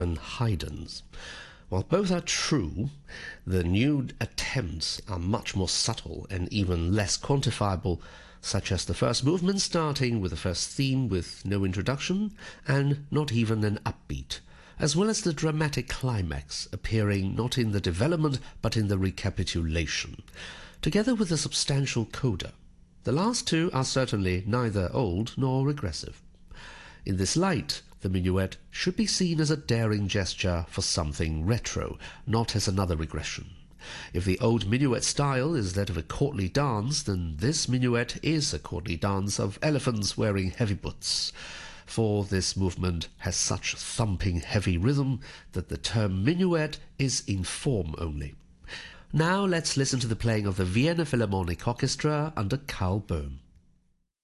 and Haydn's. While both are true, the new attempts are much more subtle and even less quantifiable, such as the first movement starting with the first theme with no introduction and not even an upbeat, as well as the dramatic climax appearing not in the development but in the recapitulation, together with a substantial coda. The last two are certainly neither old nor regressive. In this light, the minuet should be seen as a daring gesture for something retro, not as another regression. If the old minuet style is that of a courtly dance, then this minuet is a courtly dance of elephants wearing heavy boots, for this movement has such thumping heavy rhythm that the term minuet is in form only. Now let's listen to the playing of the Vienna Philharmonic Orchestra under Karl Böhm.